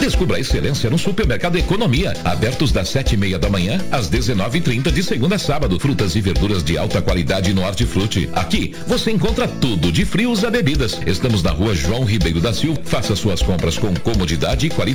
Descubra a excelência no Supermercado Economia, abertos das 7:30 da manhã às 19:30 de segunda a sábado. Frutas e verduras de alta qualidade no Hortifruti. Aqui você encontra tudo de frios a bebidas. Estamos na Rua João Ribeiro da Silva. Faça suas compras com comodidade e qualidade.